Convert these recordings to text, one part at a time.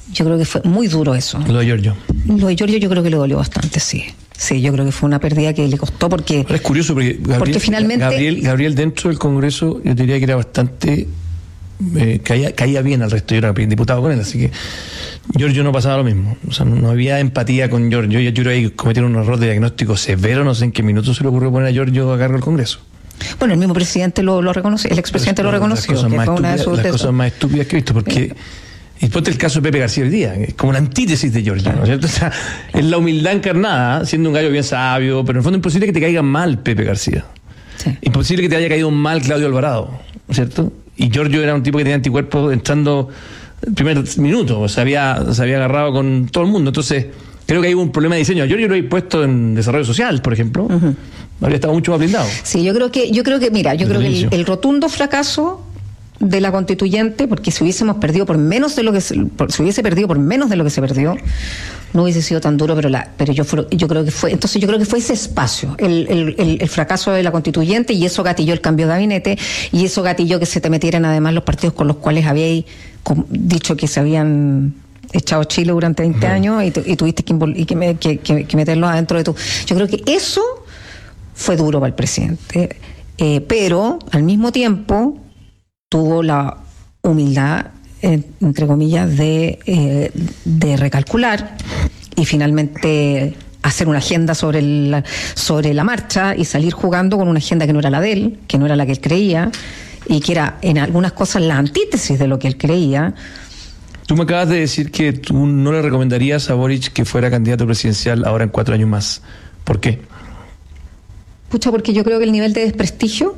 Yo creo que fue muy duro eso. Lo de Giorgio. Lo de Giorgio yo creo que le dolió bastante, sí. Sí, yo creo que fue una pérdida que le costó porque... Ahora es curioso porque finalmente... Gabriel dentro del Congreso yo diría que era bastante... caía bien al resto, yo era diputado con él, así que Giorgio no pasaba lo mismo, o sea, no había empatía con Giorgio. Yo creo que cometieron un error de diagnóstico severo, no sé en qué minuto se le ocurrió poner a Giorgio a cargo del Congreso. Bueno, el mismo presidente lo reconoció, el expresidente lo reconoció. Las cosas más estúpidas que he visto, porque... Y ponte el caso de Pepe García hoy día, que es como una antítesis de Giorgio, ¿no es cierto? O sea, es la humildad encarnada, siendo un gallo bien sabio, pero en el fondo es imposible que te caiga mal Pepe García. Sí. Imposible que te haya caído mal Claudio Alvarado, ¿no es cierto? Y Giorgio era un tipo que tenía anticuerpos entrando el primer minuto, se había agarrado con todo el mundo. Entonces, creo que hay un problema de diseño. Giorgio lo he puesto en desarrollo social, por ejemplo, habría estado mucho más blindado. Sí, yo creo que el rotundo fracaso de la constituyente, porque si hubiese perdido por menos de lo que se perdió, no hubiese sido tan duro, pero yo creo que fue ese espacio, el fracaso de la constituyente, y eso gatilló el cambio de gabinete, y eso gatilló que se te metieran además los partidos con los cuales habíais dicho que se habían echado Chile durante 20 años y tuviste que meterlos adentro de tu... Yo creo que eso fue duro para el presidente, pero al mismo tiempo tuvo la humildad, entre comillas, de recalcular y finalmente hacer una agenda sobre la marcha y salir jugando con una agenda que no era la de él, que no era la que él creía y que era en algunas cosas la antítesis de lo que él creía. Tú me acabas de decir que tú no le recomendarías a Boric que fuera candidato presidencial ahora en 4 años más. ¿Por qué? Pucha, porque yo creo que el nivel de desprestigio,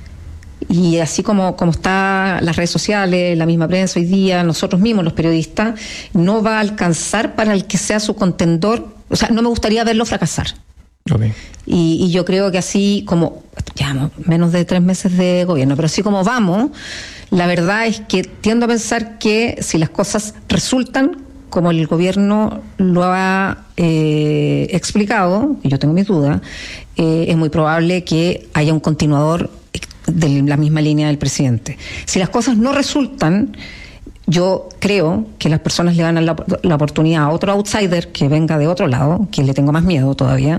y así como está las redes sociales, la misma prensa hoy día, nosotros mismos, los periodistas, no va a alcanzar para el que sea su contendor. O sea, no me gustaría verlo fracasar. Okay. Y yo creo que así como, ya menos de 3 meses de gobierno, pero así como vamos, la verdad es que tiendo a pensar que si las cosas resultan como el gobierno lo ha explicado, y yo tengo mis dudas, es muy probable que haya un continuador de la misma línea del presidente. Si las cosas no resultan, yo creo que las personas le van a dar la oportunidad a otro outsider que venga de otro lado, que le tengo más miedo todavía.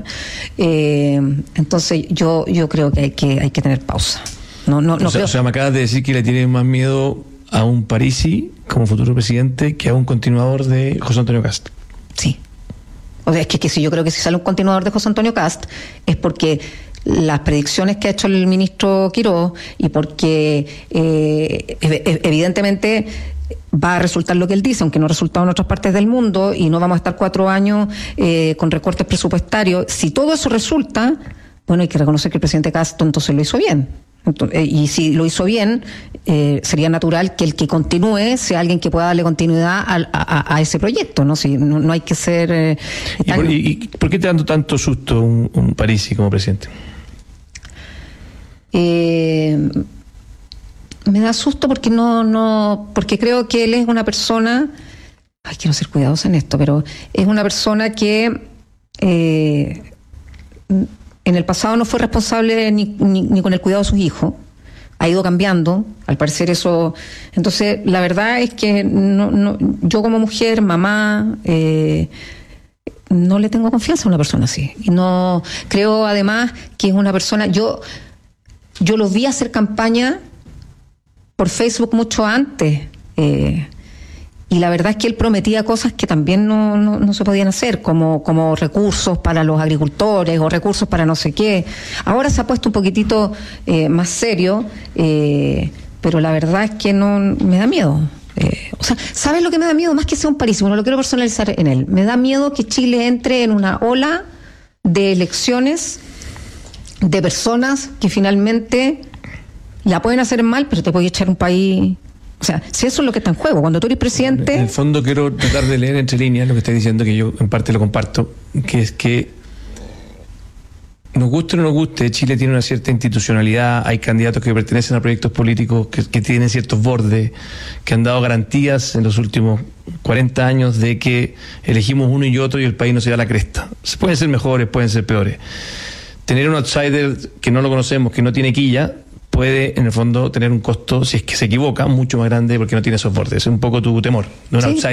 Entonces yo creo que hay que tener pausa. O sea, me acabas de decir que le tienes más miedo a un Parisi como futuro presidente que a un continuador de José Antonio Kast. Sí. O sea, es que si yo creo que si sale un continuador de José Antonio Kast es porque las predicciones que ha hecho el ministro Quirós y porque evidentemente va a resultar lo que él dice, aunque no ha resultado en otras partes del mundo, y no vamos a estar 4 años con recortes presupuestarios. Si todo eso resulta, bueno, hay que reconocer que el presidente Kast entonces lo hizo bien. Y si lo hizo bien, sería natural que el que continúe sea alguien que pueda darle continuidad a ese proyecto, ¿no? Si no hay que ser... ¿Y por qué te dando tanto susto un Parisi como presidente? Me da susto porque porque creo que él es una persona, quiero ser cuidadosa en esto, pero es una persona que en el pasado no fue responsable ni con el cuidado de sus hijos, ha ido cambiando, al parecer eso. Entonces la verdad es que yo como mujer, mamá, no le tengo confianza a una persona así, y no creo además que es una persona, yo lo vi hacer campaña por Facebook mucho antes, y la verdad es que él prometía cosas que también no se podían hacer, como recursos para los agricultores o recursos para no sé qué. Ahora se ha puesto un poquitito más serio, pero la verdad es que no me da miedo. O sea, ¿sabes lo que me da miedo? Más que sea un Parisi, no lo quiero personalizar en él. Me da miedo que Chile entre en una ola de elecciones de personas que finalmente la pueden hacer mal, pero te puede echar un país. O sea, si eso es lo que está en juego, cuando tú eres presidente... En el fondo quiero tratar de leer entre líneas lo que estás diciendo, que yo en parte lo comparto, que es que nos guste o no nos guste, Chile tiene una cierta institucionalidad, hay candidatos que pertenecen a proyectos políticos que tienen ciertos bordes, que han dado garantías en los últimos 40 años de que elegimos uno y otro y el país no se da la cresta. Pueden ser mejores, pueden ser peores. Tener un outsider que no lo conocemos, que no tiene quilla, puede en el fondo tener un costo, si es que se equivoca, mucho más grande porque no tiene esos bordes. Es un poco tu temor, de un outsider.